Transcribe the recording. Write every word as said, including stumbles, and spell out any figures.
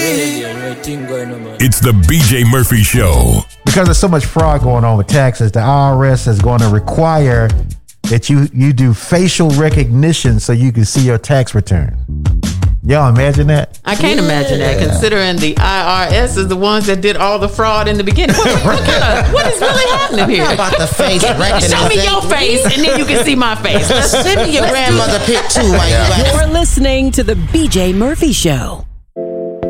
It's the B J Murphy Show. Because there's so much fraud going on with taxes, the I R S is going to require that you, you do facial recognition so you can see your tax return. Y'all imagine that? I can't yeah. imagine that, considering the I R S is the ones that did all the fraud in the beginning. What, what, what, kind of, what is really happening here? How about the face recognition? Show me your face, and then you can see my face. Let's send me your grandmother pic too while you at it. You're listening to the B J Murphy Show.